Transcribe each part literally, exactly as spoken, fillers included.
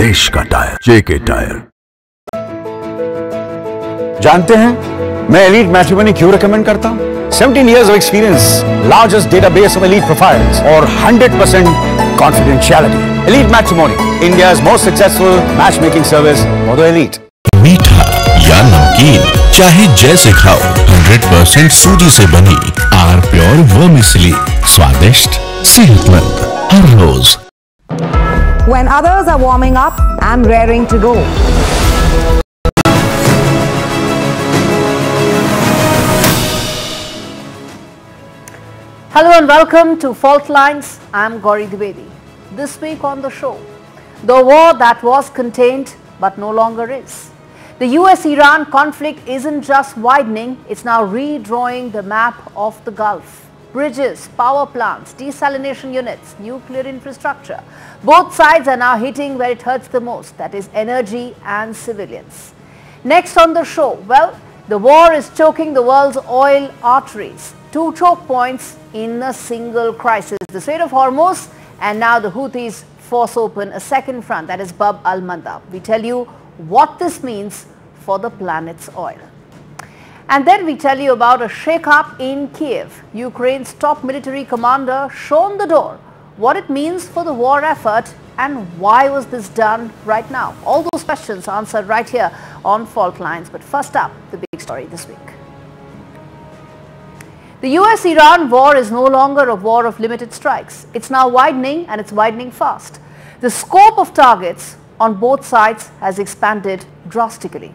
देश का टायर, जेके टायर। जानते हैं मैं एलीट मैट्रिमोनी क्यों रिकमेंड करता हूं? seventeen years of experience, largest database of elite profiles, और one hundred percent confidentiality. Elite Matrimony, India's most successful matchmaking service for the elite. मीठा या नमकीन, चाहे जैसे खाओ, one hundred percent सूजी से बनी आर प्योर वर्मिसेली, स्वादिष्ट, सेहतमंद, हर रोज। When others are warming up, I'm raring to go. Hello and welcome to Fault Lines. I'm Gauri Dwivedi. This week on the show, the war that was contained but no longer is. The U S Iran conflict isn't just widening, it's now redrawing the map of the Gulf. Bridges, power plants, desalination units, nuclear infrastructure. Both sides are now hitting where it hurts the most, that is energy and civilians. Next on the show, well, the war is choking the world's oil arteries. Two choke points in a single crisis. The Strait of Hormuz, and now the Houthis force open a second front, that is Bab al-Mandab. We tell you what this means for the planet's oil. And then we tell you about a shake-up in Kiev. Ukraine's top military commander shown the door, what it means for the war effort and why was this done right now. All those questions answered right here on Fault Lines. But first up, the big story this week. The U S Iran war is no longer a war of limited strikes. It's now widening, and it's widening fast. The scope of targets on both sides has expanded drastically,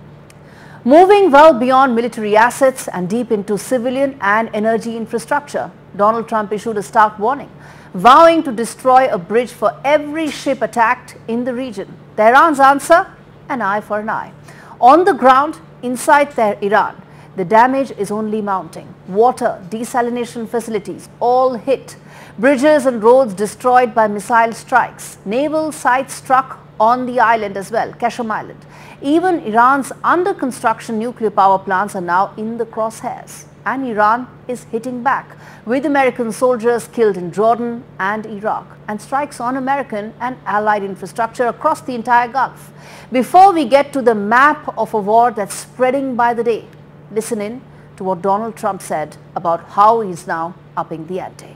moving well beyond military assets and deep into civilian and energy infrastructure. Donald Trump issued a stark warning, vowing to destroy a bridge for every ship attacked in the region. Tehran's answer? An eye for an eye. On the ground, inside their Iran, the damage is only mounting. Water, desalination facilities, all hit. Bridges and roads destroyed by missile strikes. Naval sites struck on the island as well, Qashm Island. Even Iran's under-construction nuclear power plants are now in the crosshairs. And Iran is hitting back, with American soldiers killed in Jordan and Iraq, and strikes on American and allied infrastructure across the entire Gulf. Before we get to the map of a war that's spreading by the day, listen in to what Donald Trump said about how he's now upping the ante.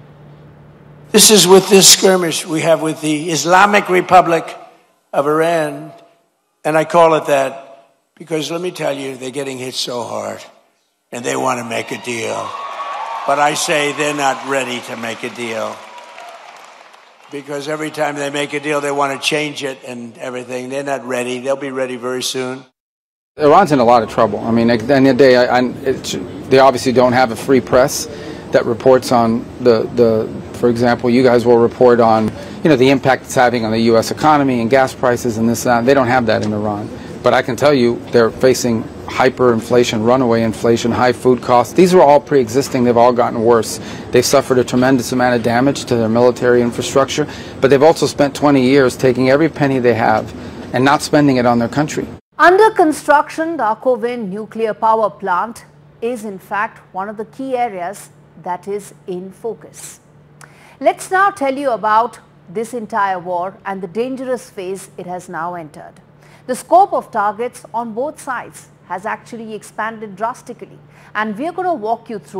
This is with this skirmish we have with the Islamic Republic of Iran, and I call it that because let me tell you, they're getting hit so hard, and they want to make a deal. But I say they're not ready to make a deal, because every time they make a deal, they want to change it and everything. They're not ready. They'll be ready very soon. Iran's in a lot of trouble. I mean, at the end of the day, I, I, it, they obviously don't have a free press that reports on the, the, for example, you guys will report on, you know, the impact it's having on the U S economy and gas prices and this and that. They don't have that in Iran. But I can tell you they're facing hyperinflation, runaway inflation, high food costs. These are all pre-existing. They've all gotten worse. They've suffered a tremendous amount of damage to their military infrastructure, but they've also spent twenty years taking every penny they have and not spending it on their country. Under construction, the Akoven nuclear power plant is in fact one of the key areas that is in focus. Let's now tell you about this entire war and the dangerous phase it has now entered. The scope of targets on both sides has actually expanded drastically, and we're going to walk you through